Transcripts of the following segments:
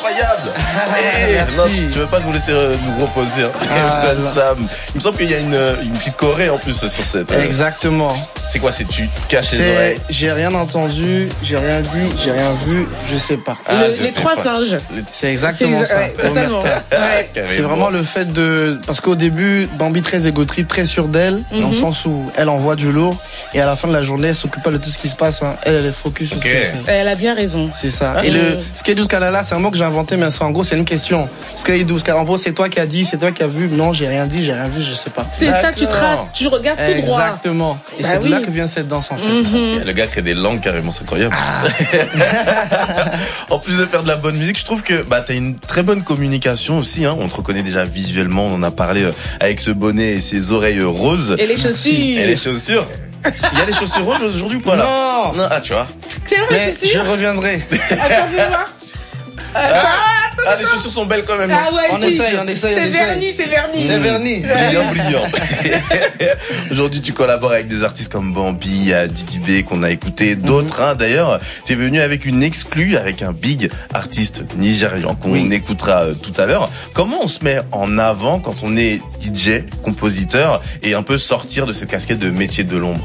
incroyable. Non, tu veux pas nous laisser nous reposer, hein. Sam. Il me semble qu'il y a une petite choré en plus sur cette. Exactement. C'est quoi? C'est tu te caches les oreilles? J'ai rien entendu, j'ai rien dit, j'ai rien vu, je sais pas. Les trois singes. C'est exactement ça. Ouais, totalement. Ouais. C'est vraiment le fait de... Parce qu'au début, Bambi très égotrip, très sûre d'elle, dans le sens où elle envoie du lourd, et à la fin de la journée, elle s'occupe pas de tout ce qui se passe. Hein. Elle est focus sur ce qu'elle fait. Elle a bien raison. C'est ça. Et le Skidou Skalala, c'est un mot que j'ai inventé, mais en gros, c'est une question. Skidou Skalala, en gros, c'est toi qui as dit, c'est toi qui as vu. Non, j'ai rien dit, j'ai rien vu, je sais pas. C'est ça que tu traces, tu regardes tout droit. Exactement. Et c'est de là que vient cette danse, en fait. Le gars crée des langues carrément, c'est incroyable. En plus de faire de la bonne musique, je trouve que t'as une très bonne communication aussi. Hein. On te reconnaît déjà visuellement, on en a parlé avec ce bonnet et ses oreilles roses. Et les chaussures. Et les chaussures. Il y a les chaussures roses aujourd'hui ou pas là? Non. Ah, tu vois. C'est vrai, Mais les chaussures. je reviendrai. Attends, fais voir. Les chaussures sont belles quand même. Ah ouais, On essaye. C'est verni. C'est verni. Brillant. Aujourd'hui, tu collabores avec des artistes comme Bambi, Didi B qu'on a écouté, d'autres. Hein, d'ailleurs, t'es venu avec une exclue avec un big artiste nigérian qu'on écoutera tout à l'heure. Comment on se met en avant quand on est DJ, compositeur et un peu sortir de cette casquette de métier de l'ombre?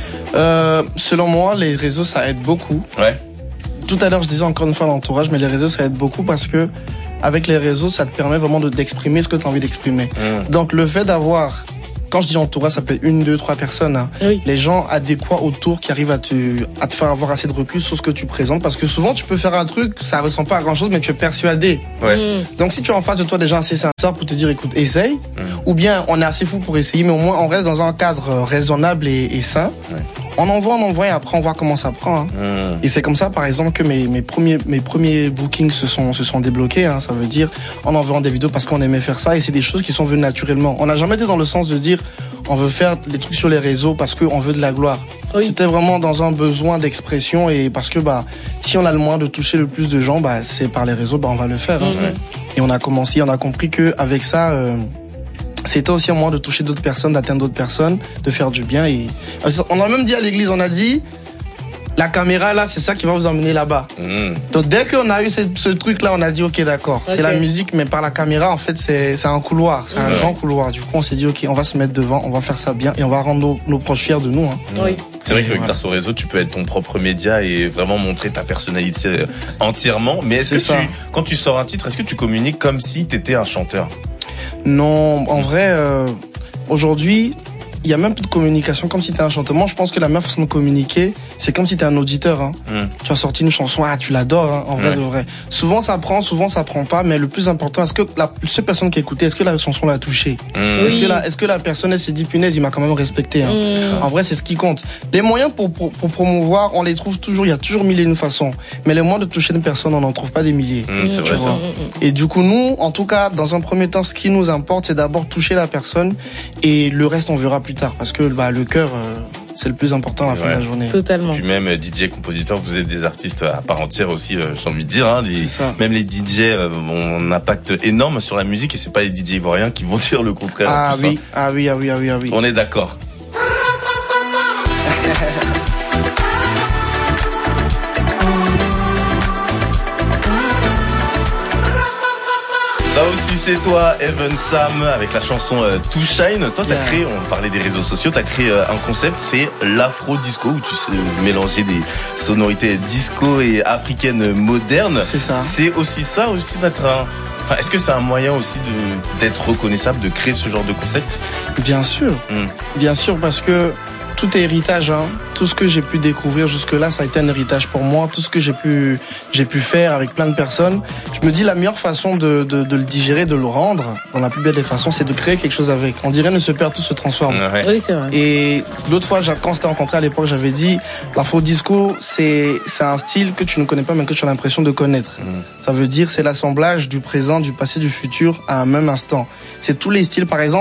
Selon moi, les réseaux, ça aide beaucoup. Ouais. Tout à l'heure, je disais encore une fois l'entourage, mais les réseaux, ça aide beaucoup parce que avec les réseaux, ça te permet vraiment d'exprimer ce que tu as envie d'exprimer. Donc, le fait d'avoir, quand je dis entourage, ça peut être 1, 2, 3 personnes. Hein. Oui. Les gens adéquats autour qui arrivent à te faire avoir assez de recul sur ce que tu présentes. Parce que souvent, tu peux faire un truc, ça ressemble pas à grand chose, mais tu es persuadé. Ouais. Donc, si tu es en face de toi des gens assez sincères pour te dire, écoute, essaye. Ou bien, on est assez fou pour essayer, mais au moins, on reste dans un cadre raisonnable et sain. Ouais. On envoie et après on voit comment ça prend. Hein. Et c'est comme ça, par exemple, que mes premiers bookings se sont débloqués. Hein. Ça veut dire en envoyant des vidéos parce qu'on aimait faire ça et c'est des choses qui sont venues naturellement. On n'a jamais été dans le sens de dire on veut faire des trucs sur les réseaux parce qu'on veut de la gloire. Oui. C'était vraiment dans un besoin d'expression et parce que si on a le moyen de toucher le plus de gens, c'est par les réseaux, on va le faire. Hein. Et on a compris que avec ça. C'était aussi un moyen de toucher d'autres personnes, d'atteindre d'autres personnes, de faire du bien. Et on a même dit à l'église, on a dit, la caméra là, c'est ça qui va vous emmener là-bas. Donc dès qu'on a eu ce truc-là, on a dit, ok, d'accord, c'est la musique, mais par la caméra, en fait, c'est un couloir, c'est un grand couloir. Du coup, on s'est dit, ok, on va se mettre devant, on va faire ça bien et on va rendre nos proches fiers de nous. Hein. Oui. C'est vrai que grâce au réseau, tu peux être ton propre média et vraiment montrer ta personnalité entièrement. Mais est-ce que quand tu sors un titre, est-ce que tu communiques comme si t'étais un chanteur? Non, en vrai, aujourd'hui, il y a même plus de communication comme si t'es un chanteur. Moi, je pense que la meilleure façon de communiquer, c'est comme si t'es un auditeur. Hein. Tu as sorti une chanson, tu l'adores, hein, en vrai de vrai. Souvent ça prend pas, mais le plus important, est-ce que cette personne qui écoutait, est-ce que la chanson l'a touché? Est-ce que la personne, elle s'est dit, punaise, il m'a quand même respecté. Hein. En vrai, c'est ce qui compte. Les moyens pour promouvoir, on les trouve toujours, il y a toujours mille et une façons. Mais les moyens de toucher une personne, on n'en trouve pas des milliers. C'est vrai, ça. Et du coup, nous, en tout cas, dans un premier temps, ce qui nous importe, c'est d'abord toucher la personne et le reste, on verra plus tard. Parce que le cœur, c'est le plus important à la fin de la journée. Totalement. Puis même DJ, compositeur, vous êtes des artistes à part entière aussi, j'ai envie de dire. Hein, même les DJ ont un impact énorme sur la musique et c'est pas les DJ ivoiriens qui vont dire le contraire. Ah oui. On est d'accord. Ça aussi c'est toi, Evan Sam, avec la chanson To Shine. Toi t'as créé, on parlait des réseaux sociaux, t'as créé un concept, c'est l'afro-disco, où tu sais mélanger des sonorités disco et africaines modernes. C'est ça. C'est aussi ça aussi d'être est-ce que c'est un moyen aussi d'être reconnaissable, de créer ce genre de concept? Bien sûr. Bien sûr, parce que tout est héritage, hein. Tout ce que j'ai pu découvrir jusque-là, ça a été un héritage pour moi. Tout ce que j'ai pu faire avec plein de personnes. Je me dis, la meilleure façon de le digérer, de le rendre, dans la plus belle des façons, c'est de créer quelque chose avec. On dirait ne se perd, tout se transforme. Oui, c'est vrai. Et l'autre fois, quand on s'était rencontré à l'époque, j'avais dit, l'afro-disco, c'est un style que tu ne connais pas, mais que tu as l'impression de connaître. Ça veut dire, c'est l'assemblage du présent, du passé, du futur à un même instant. C'est tous les styles, par exemple,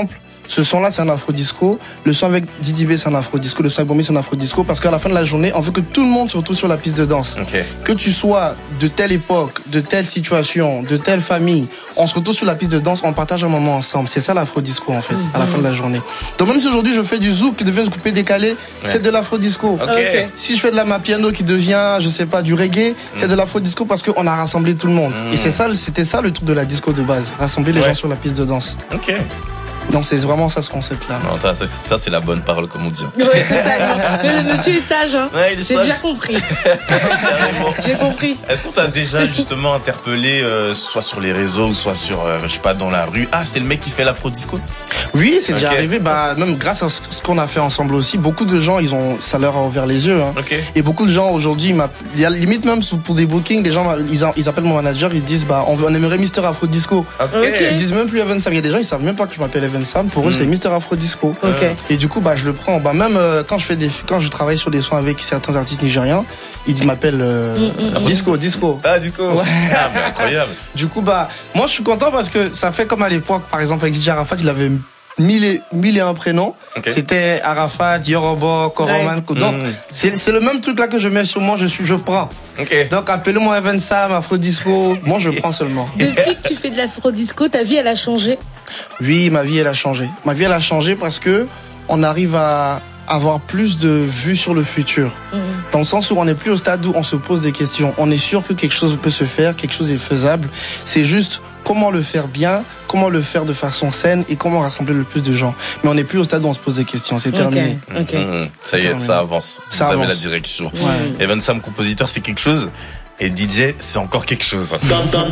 ce son-là, c'est un afro-disco. Le son avec Didi B, c'est un afro-disco. Le son avec Bombi, c'est un afro-disco. Parce qu'à la fin de la journée, on veut que tout le monde se retrouve sur la piste de danse. Okay. Que tu sois de telle époque, de telle situation, de telle famille, on se retrouve sur la piste de danse, on partage un moment ensemble. C'est ça l'afro-disco, en fait, à la fin de la journée. Donc même si aujourd'hui je fais du zouk qui devient coupé décalé, c'est de l'afro-disco. Okay. Si je fais de la mapiano qui devient, je sais pas, du reggae, c'est de l'afro-disco parce qu'on a rassemblé tout le monde. Et c'était ça le truc de la disco de base. Rassembler les gens sur la piste de danse. Ok. Donc c'est vraiment ça ce concept-là. Non, ça c'est la bonne parole comme on dit. Oui, totalement. Mais le monsieur est sage, hein. Ouais, il est J'ai sage. déjà compris. J'ai compris. Est-ce qu'on t'a déjà justement interpellé, soit sur les réseaux ou soit sur, je sais pas, dans la rue? Ah, c'est le mec qui fait l'afro-disco? Oui, c'est déjà arrivé. Bah, même grâce à ce qu'on a fait ensemble aussi, beaucoup de gens, ça leur a ouvert les yeux. Hein. Et beaucoup de gens aujourd'hui, il y a limite même pour des bookings, les gens, ils appellent mon manager, ils disent, bah, on aimerait Mister Afro Disco. Ils disent même plus Evan Sam. Il y a des gens, ils savent même pas que je m'appelle Evan Sam. Pour eux, c'est Mister Afro Disco. Et du coup, bah, je le prends. Bah, même quand je travaille sur des sons avec certains artistes nigériens, ils m'appellent Disco. Ah, Disco. Ouais. Ah, mais incroyable. Du coup, bah, moi, je suis content parce que ça fait comme à l'époque, par exemple, avec DJ Arafat, il avait 1001 prénoms. C'était Arafat, Yorobo, Koroman. Donc, c'est le même truc là que je mets sur moi, je prends. Donc, appelez-moi Evan Sam, Afro Disco. Moi, je prends seulement. Depuis que tu fais de l'afro-disco, ta vie, elle a changé? Oui, ma vie, elle a changé. Ma vie, elle a changé parce que on arrive à avoir plus de vues sur le futur. Dans le sens où on n'est plus au stade où on se pose des questions. On est sûr que quelque chose peut se faire, quelque chose est faisable. C'est juste comment le faire bien, comment le faire de façon saine et comment rassembler le plus de gens. Mais on n'est plus au stade où on se pose des questions. C'est terminé. Ça y est, ça avance. Vous avez la direction. Evan Sam, compositeur, c'est quelque chose. Et DJ, c'est encore quelque chose.